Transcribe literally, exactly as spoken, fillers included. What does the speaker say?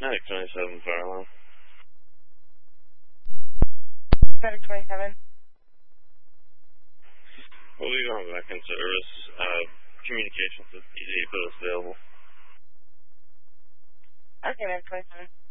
Medic twenty-seven, fire alarm. Medic twenty-seven. We'll be going back in service. Uh, communications with P D, but it's available. Okay, Medic twenty-seven.